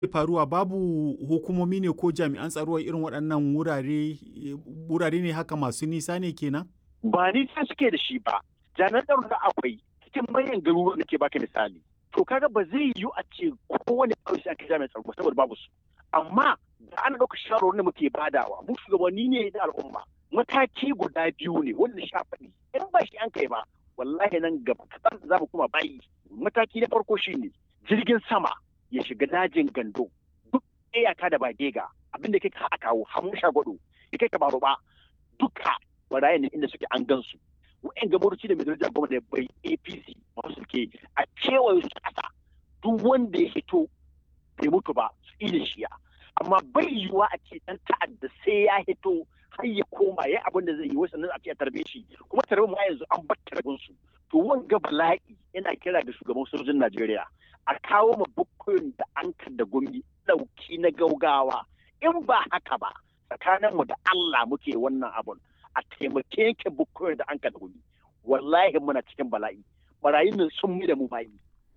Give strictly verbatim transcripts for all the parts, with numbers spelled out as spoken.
faruwa babu hukumomi ne ko jami'an tsaro a irin waɗannan wurare wurare ne haka masu nisa ne kenan? Ba nisa suke da shi ba. Jami'an tsaro da akwai cikin manyan garuruwan da ke baka misali. To kaga ba zai yiwu a ce kowane ƙauye sai aka jami'an tsaro ba saboda babu su. Amma da ana ɗauka shawarwarin da muke badawa mu shugabanni ne da al'umma. Mataki guda biyu ne wanda sha faɗi. In ba shi an kai ba wallahi nan gaba kaɗan za mu kuma bayi. Mataki na farko shine jirgin sama ya shiga dajin gando duk iyaka da bagega abinda kai ka kawo hamu shagwado ya kai ka baro ba duka barayin inda suke an gansu wa'en gabaruci da mai daraja gwamnati da bai A P C masu suke a kewaye su kasa duk wanda ya hito bai mutu ba su iya shiya amma bai yiwuwa a ce dan ta'adda sai ya hito har ya koma ya abin da zai yi wasu nan a ce a tarbe shi kuma tarbe mu yanzu an bar tarbin su to wanga bala'i yana kira da shugaban sojojin Najeriya a kawo ma bukkoyin da an da gumi ɗauki na gaugawa in ba haka ba tsakaninmu da Allah muke wannan abun a taimake yanke bukkoyin da an da gumi wallahi muna cikin bala'i barayin nan sun mu da mu bayi.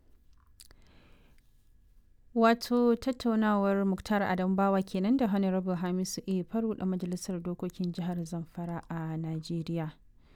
Wato tattaunawar Muktar Adam Bawa kenan da Honorable Hamisu A. Faru da Majalisar Dokokin Jihar Zamfara a Najeriya.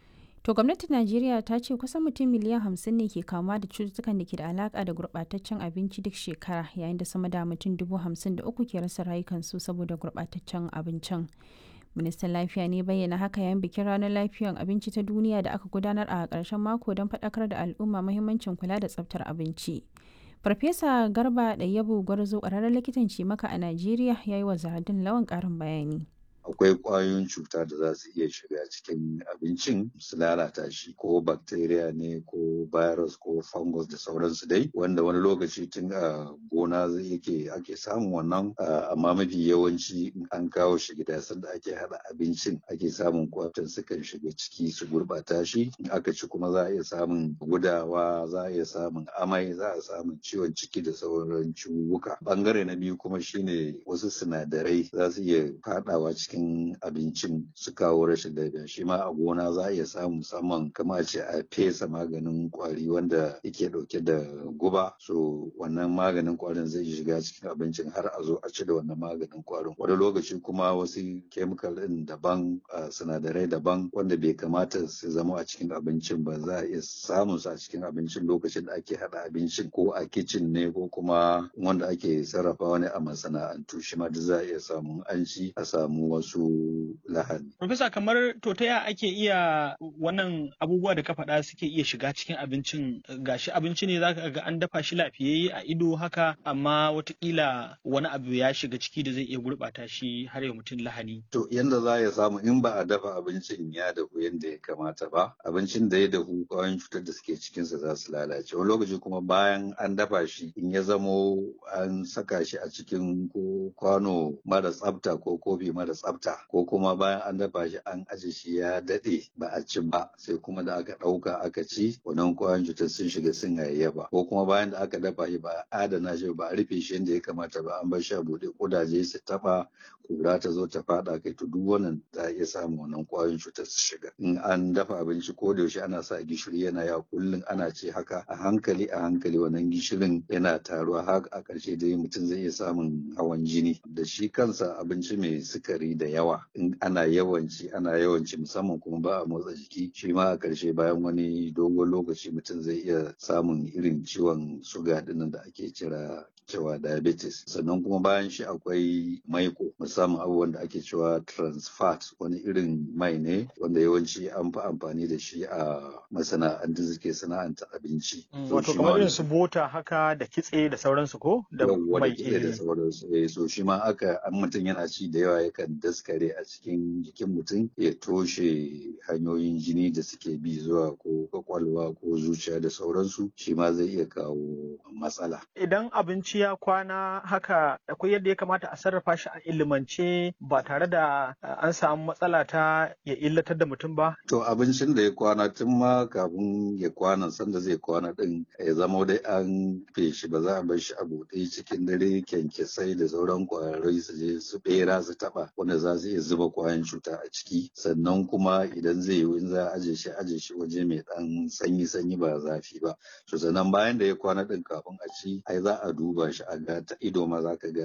To gwamnatin Najeriya ta ce kusan mutum miliyan hamsin ne ke kamuwa da cututtukan da ke da alaka da gurɓataccen abinci duk shekara yayin da sama da mutum dubu hamsin da uku ke rasa rayukansu saboda gurɓataccen abincin. Ministan Lafiya ne bayyana haka yayin bikin ranar lafiyar abinci ta duniya da aka gudanar a ƙarshen mako don faɗakar da al'umma muhimmancin kula da tsaftar abinci. Farfesa Garba Ɗayyabu Gwarzo ƙwararren likitan cimaka a Najeriya ya yi wa Zahardin Lawan ƙarin bayani. Akwai ƙwayoyin cuta da za su iya shiga cikin abincin su lalata shi ko bacteria ne ko virus ko fungus da sauransu dai wanda wani lokaci tun a gona yake ake samun wannan amma mafi yawanci in an kawo shi gida sanda ake haɗa abincin ake samun kwatan sukan shiga ciki su gurɓata shi in aka ci kuma za a iya samun gudawa za a iya samun amai za a samun ciwon ciki da sauran ciwuka. Bangare na biyu kuma shine wasu sinadarai za su iya faɗawa cikin cikin abincin su kawo rashin lafiya shi ma a gona za a iya samu musamman kama ce a fesa maganin kwari wanda yake dauke da guba so wannan maganin kwarin zai shiga cikin abincin har a zo a ci da wannan maganin kwarin wani lokaci kuma wasu chemical din daban sinadarai daban wanda bai kamata su zama a cikin abincin ba za a iya samun su a cikin abincin lokacin da ake hada abincin ko a kicin ne ko kuma wanda ake sarrafawa ne a masana'antu shi ma duk za a iya samun an ci a samu wasu su lahani. Profesa kamar to ta ya ake iya wannan abubuwa da ka faɗa suke iya shiga cikin abincin gashi abinci ne zaka ga an dafa shi lafiyayye a ido haka amma watakila wani abu ya shiga ciki da zai iya gurɓata shi har ya mutum lahani. To yanda za ya samu in ba a dafa abincin ya dahu yanda ya kamata ba abincin da ya dahu ƙwayoyin cutar da suke cikinsa za su lalace wani lokaci kuma bayan an dafa shi in ya zamo an saka shi a cikin ko kwano mara tsafta ko kofi mara tsafta ko kuma bayan an dafa shi an aje shi ya daɗe ba a ci ba sai kuma da aka ɗauka aka ci wannan kwayoyin cutar sun shiga sun hayayyafa ko kuma bayan da aka dafa shi ba a adana shi ba a rufe shi yadda ya kamata ba an bar shi a buɗe ƙudaje su taɓa kura ta zo ta faɗa kai to duk wannan za a iya samun wannan kwayoyin cutar su shiga in an dafa abinci ko da yaushe ana sa gishiri yana ya kullum ana ce haka a hankali a hankali wannan gishirin yana taruwa har a ƙarshe dai mutum zai iya samun hawan jini da shi kansa abinci mai sukari da yawa in ana yawanci ana yawanci musamman kuma ba a motsa jiki shi ma a ƙarshe bayan wani dogon lokaci mutum zai iya samun irin ciwon suga dinnan da ake kira cewa diabetes sannan kuma bayan shi akwai maiko musamman abubuwan da ake cewa trans fat wani irin mai ne wanda yawanci an fi amfani da shi a masana'antu suke sana'anta abinci. Wato kamar irin su bota haka da kitse da sauransu ko da mai kitse da sauransu so shi ma aka an mutum yana ci da yawa yakan daskare a cikin jikin mutum ya toshe hanyoyin jini da suke bi zuwa ko kwakwalwa ko zuciya da sauransu shi ma zai iya kawo matsala. Idan abinci ya kwana haka akwai yadda ya kamata a sarrafa shi a ilimance ba tare da an samu matsala ta ya illatar da mutum ba? To abincin da ya kwana tun ma kafin ya kwana sanda zai kwana din ya zama dai an feshi ba za a bar shi a buɗe cikin dare kyankyasai da sauran ƙwararrai su je su bera su taɓa wanda za su iya zuba kwayan cuta a ciki sannan kuma idan zai yiwu in za a aje shi aje shi waje mai ɗan sanyi sanyi ba zafi ba so sannan bayan da ya kwana din kafin a ci ai za a duba shi a ga ta ido ma za ka ga